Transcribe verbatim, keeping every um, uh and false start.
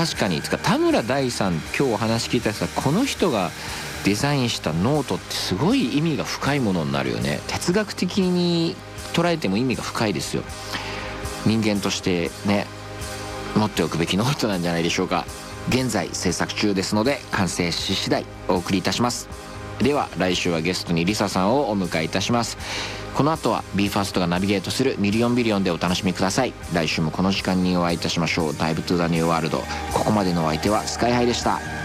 確かにつか田村大さん、今日お話聞いたらさ、この人がデザインしたノートってすごい意味が深いものになるよね。哲学的に捉えても意味が深いですよ。人間としてね、持っておくべきノートなんじゃないでしょうか。現在制作中ですので、完成し次第お送りいたします。では来週はゲストにリサさんをお迎えいたします。この後は ビーファースト がナビゲートするミリオンビリオンでお楽しみください。来週もこの時間にお会いいたしましょう。ダイブトゥザニューワールド。ここまでのお相手はスカイハイでした。